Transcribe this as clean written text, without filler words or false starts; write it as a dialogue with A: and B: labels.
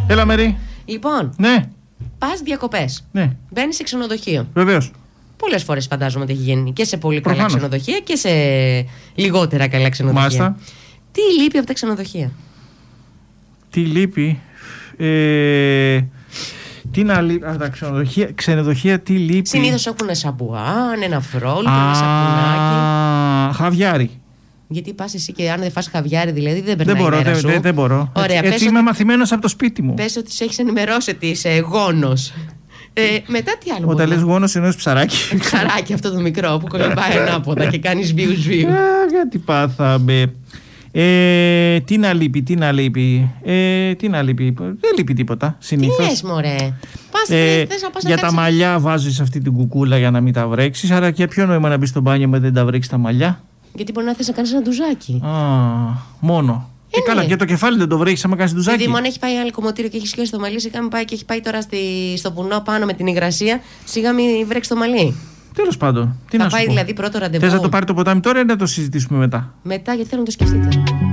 A: Έλα, Μέρη.
B: Λοιπόν,
A: Ναι.
B: πας διακοπές.
A: Ναι.
B: Μπαίνεις σε ξενοδοχείο.
A: Βεβαίως.
B: Πολλές φορές φαντάζομαι ότι έχει γίνει και σε πολύ καλά
A: Προφανώς.
B: ξενοδοχεία και σε λιγότερα καλά ξενοδοχεία.
A: Μάλιστα.
B: Τι λείπει από τα ξενοδοχεία?
A: Τι λείπει. Τι να λείπει από τα ξενοδοχεία, τι λείπει.
B: Συνήθως έχουν σαμπουάν, ένα φρόλο, ένα σαπουνάκι.
A: Χαβιάρι.
B: Γιατί πας εσύ και αν δεν φας χαβιάρι, δηλαδή δεν περνάει η μέρα σου.
A: Δεν μπορώ.
B: Ωραία,
A: Έτσι είμαι μαθημένος από το σπίτι μου.
B: Πες ότι σε έχεις ενημερώσει ότι είσαι γόνος. Μετά τι άλλο?
A: Όταν λες γόνος εννοείς ψαράκι.
B: Ψαράκι αυτό το μικρό που κολυμπάει ανάποδα και κάνει σβίου.
A: Γιατί πάθαμε. Τι να λείπει. Δεν λείπει τίποτα συνήθως.
B: Τι λες, μωρέ? Θες να πας
A: για τα μαλλιά βάζεις αυτή την κουκούλα για να μην τα βρέξεις. Άρα και ποιο νόημα να μπεις στο μπάνιο με δεν τα βρέξεις τα μαλλιά?
B: Γιατί μπορεί να θες να κάνεις ένα ντουζάκι.
A: Μόνο. Καλά, και το κεφάλι δεν το βρέξεις άμα κάνεις ντουζάκι.
B: Δηλαδή, μόνο έχει πάει άλλο κομμωτήριο και έχει σιώσει το μαλλί, σιγά μην πάει και έχει πάει τώρα στο βουνό πάνω με την υγρασία, σιγά μην βρέξει το μαλλί.
A: Τέλος πάντων. Τι
B: θα
A: να σου
B: πάει
A: πω.
B: δηλαδή πρώτο ραντεβού.
A: Θες να το πάρει το ποτάμι τώρα ή να το συζητήσουμε μετά?
B: Μετά, γιατί θέλω να το σκεφτείτε.